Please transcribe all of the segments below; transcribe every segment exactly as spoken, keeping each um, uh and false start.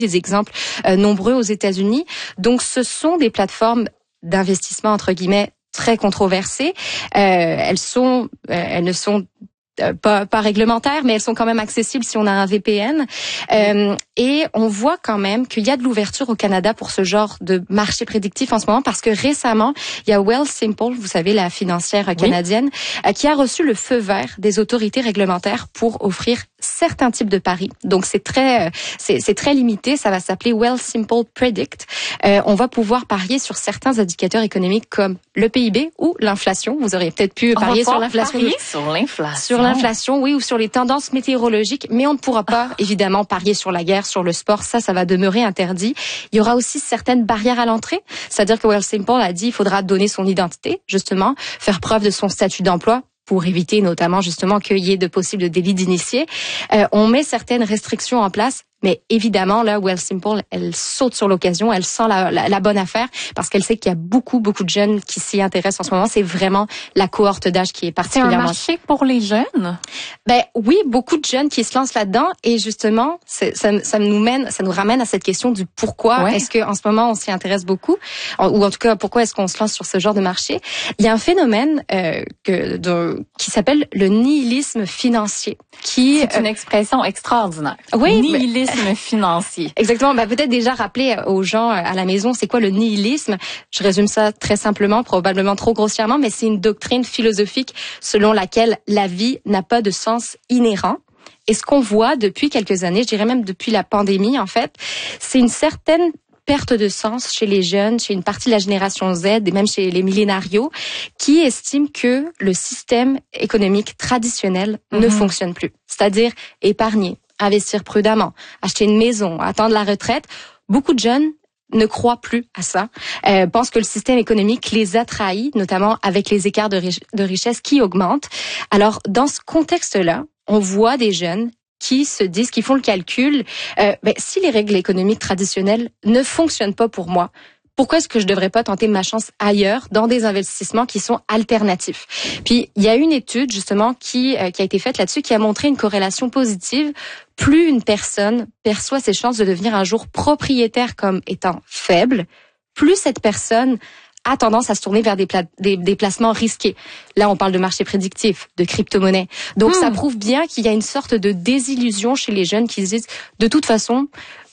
des exemples euh, nombreux aux États-Unis. Donc, ce sont des plateformes d'investissement, entre guillemets, très controversées. Euh, elles sont, euh, elles ne sont Pas, pas réglementaires, mais elles sont quand même accessibles si on a un V P N. Euh, et on voit quand même qu'il y a de l'ouverture au Canada pour ce genre de marché prédictif en ce moment, parce que récemment, il y a Wealthsimple, vous savez, la financière canadienne, oui. qui a reçu le feu vert des autorités réglementaires pour offrir certains types de paris. Donc c'est très, c'est, c'est très limité. Ça va s'appeler Wealthsimple Predict. Euh, on va pouvoir parier sur certains indicateurs économiques comme le P I B ou l'inflation. Vous auriez peut-être pu on parier sur l'inflation. Parier sur l'inflation. Sur l'inflation, oui, ou sur les tendances météorologiques, mais on ne pourra pas, ah. évidemment, parier sur la guerre, sur le sport. Ça, ça va demeurer interdit. Il y aura aussi certaines barrières à l'entrée. C'est-à-dire que Wealthsimple a dit qu'il faudra donner son identité, justement, faire preuve de son statut d'emploi, pour éviter notamment justement qu'il y ait de possibles délits d'initiés. Euh, on met certaines restrictions en place, mais évidemment, là, Wealthsimple, elle saute sur l'occasion, elle sent la, la, la bonne affaire, parce qu'elle sait qu'il y a beaucoup, beaucoup de jeunes qui s'y intéressent en ce moment. C'est vraiment la cohorte d'âge qui est particulièrement... C'est un marché pour les jeunes? Ben oui, beaucoup de jeunes qui se lancent là-dedans, et justement, c'est, ça, ça nous mène, ça nous ramène à cette question du pourquoi ouais. est-ce qu'en ce moment on s'y intéresse beaucoup, ou en tout cas pourquoi est-ce qu'on se lance sur ce genre de marché. Il y a un phénomène euh, que de, qui s'appelle le nihilisme financier. Qui, c'est une euh, expression extraordinaire. Oui. Nihilisme ben, financier. Exactement. Ben, peut-être déjà rappeler aux gens à la maison, c'est quoi le nihilisme? Je résume ça très simplement, probablement trop grossièrement, mais c'est une doctrine philosophique selon laquelle la vie n'a pas de sens inhérent. Et ce qu'on voit depuis quelques années, je dirais même depuis la pandémie, en fait, c'est une certaine perte de sens chez les jeunes, chez une partie de la génération Z et même chez les millénarios, qui estiment que le système économique traditionnel mm-hmm. ne fonctionne plus. C'est-à-dire épargner, investir prudemment, acheter une maison, attendre la retraite. Beaucoup de jeunes ne croient plus à ça, euh, pensent que le système économique les a trahis, notamment avec les écarts de, ri- de richesse qui augmentent. Alors, dans ce contexte-là, on voit des jeunes qui se disent, qui font le calcul, euh, ben, si les règles économiques traditionnelles ne fonctionnent pas pour moi, pourquoi est-ce que je devrais pas tenter ma chance ailleurs, dans des investissements qui sont alternatifs? Puis, il y a une étude, justement, qui, euh, qui a été faite là-dessus, qui a montré une corrélation positive. Plus une personne perçoit ses chances de devenir un jour propriétaire comme étant faibles, plus cette personne a tendance à se tourner vers des, pla- des, des placements risqués. Là, on parle de marché prédictif, de crypto-monnaie. Donc, hmm. ça prouve bien qu'il y a une sorte de désillusion chez les jeunes qui se disent, de toute façon,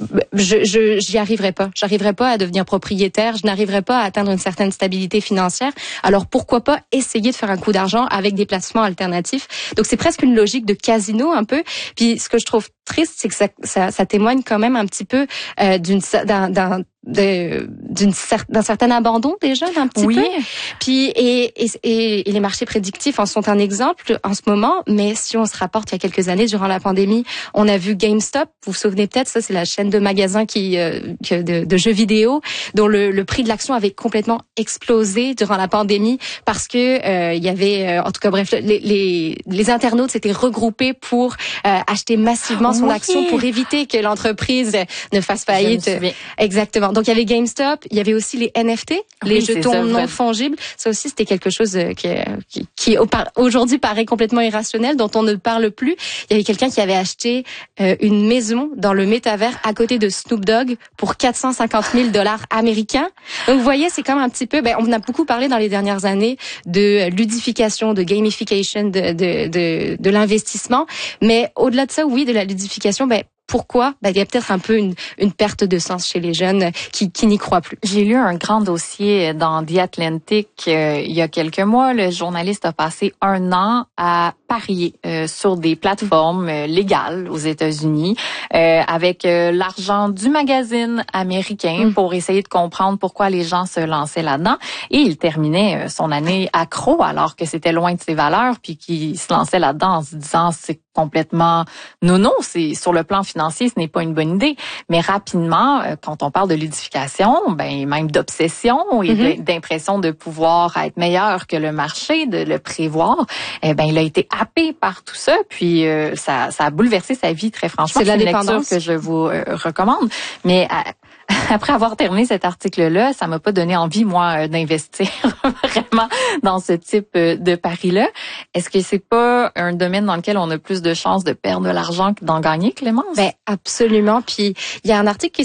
je, je, j'y arriverai pas. J'arriverai pas à devenir propriétaire. Je n'arriverai pas à atteindre une certaine stabilité financière. Alors, pourquoi pas essayer de faire un coup d'argent avec des placements alternatifs? Donc, c'est presque une logique de casino, un peu. Puis, ce que je trouve triste, c'est que ça, ça, ça témoigne quand même un petit peu euh, d'une, d'un, d'un De, d'une d'un certain abandon des jeunes un petit oui. peu. Puis et, et et les marchés prédictifs en sont un exemple en ce moment, mais si on se rapporte il y a quelques années durant la pandémie, on a vu GameStop, vous vous souvenez peut-être, ça c'est la chaîne de magasins qui euh, de, de jeux vidéo dont le, le prix de l'action avait complètement explosé durant la pandémie parce que euh, il y avait euh, en tout cas bref les les, les internautes s'étaient regroupés pour euh, acheter massivement son oui. action pour éviter que l'entreprise ne fasse faillite. Exactement. Donc, il y avait GameStop, il y avait aussi les N F T, les oui, jetons ça, non fongibles. Ça aussi, c'était quelque chose qui, qui, qui aujourd'hui paraît complètement irrationnel, dont on ne parle plus. Il y avait quelqu'un qui avait acheté euh, une maison dans le métavers à côté de Snoop Dogg pour quatre cent cinquante mille dollars américains. Donc, vous voyez, c'est comme un petit peu... Ben, on a beaucoup parlé dans les dernières années de ludification, de gamification, de, de, de, de l'investissement. Mais au-delà de ça, oui, de la ludification, ben, pourquoi? Ben, il y a peut-être un peu une, une perte de sens chez les jeunes qui, qui n'y croient plus. J'ai lu un grand dossier dans The Atlantic euh, il y a quelques mois. Le journaliste a passé un an à parier euh, sur des plateformes euh, légales aux États-Unis euh, avec euh, l'argent du magazine américain mmh. pour essayer de comprendre pourquoi les gens se lançaient là-dedans. Et il terminait euh, son année accro alors que c'était loin de ses valeurs, puis qu'il se lançait là-dedans en se disant c'est complètement non non, c'est sur le plan financier, ce n'est pas une bonne idée. Mais rapidement, quand on parle de ludification, ben même d'obsession et mm-hmm. d'impression de pouvoir être meilleur que le marché, de le prévoir, eh ben il a été happé par tout ça, puis euh, ça, ça a bouleversé sa vie très franchement. C'est de la une lecture que je vous euh, recommande. Mais à, après avoir terminé cet article-là, ça m'a pas donné envie, moi, d'investir vraiment dans ce type de pari-là. Est-ce que c'est pas un domaine dans lequel on a plus de chances de perdre de l'argent que d'en gagner, Clémence? Ben absolument. Puis il y a un article qui est